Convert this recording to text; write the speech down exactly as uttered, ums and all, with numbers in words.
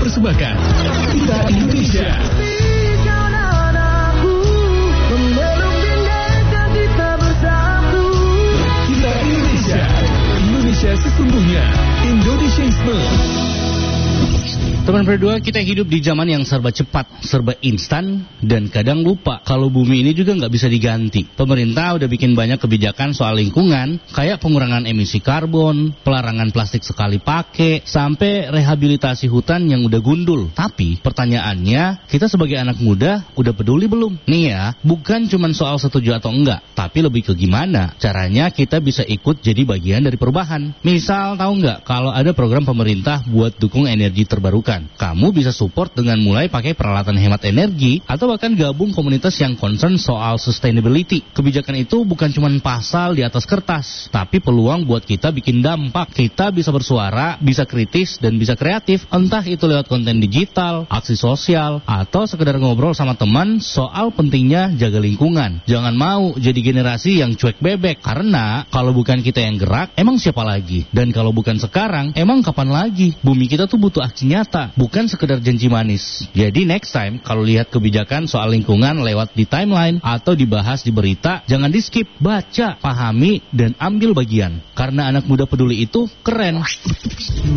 mempersembahkan Kita Indonesia. Kita Indonesia. Indonesia sesungguhnya. Indonesiaisme. Teman berdua, kita hidup di zaman yang serba cepat, serba instan, dan kadang lupa kalau bumi ini juga nggak bisa diganti. Pemerintah udah bikin banyak kebijakan soal lingkungan, kayak pengurangan emisi karbon, pelarangan plastik sekali pakai, sampai rehabilitasi hutan yang udah gundul. Tapi pertanyaannya, kita sebagai anak muda udah peduli belum? Nih ya, bukan cuma soal setuju atau enggak, tapi lebih ke gimana caranya kita bisa ikut jadi bagian dari perubahan. Misal tahu nggak kalau ada program pemerintah buat dukung energi terbarukan? Kamu bisa support dengan mulai pakai peralatan hemat energi atau bahkan gabung komunitas yang concern soal sustainability. Kebijakan itu bukan cuma pasal di atas kertas, tapi peluang buat kita bikin dampak. Kita bisa bersuara, bisa kritis, dan bisa kreatif, entah itu lewat konten digital, aksi sosial, atau sekedar ngobrol sama teman soal pentingnya jaga lingkungan. Jangan mau jadi generasi yang cuek bebek, karena kalau bukan kita yang gerak, emang siapa lagi? Dan kalau bukan sekarang, emang kapan lagi? Bumi kita tuh butuh aksi nyata, bukan sekedar janji manis. Jadi next time kalau lihat kebijakan soal lingkungan lewat di timeline atau dibahas di berita, jangan di skip, baca, pahami, dan ambil bagian. Karena anak muda peduli itu keren.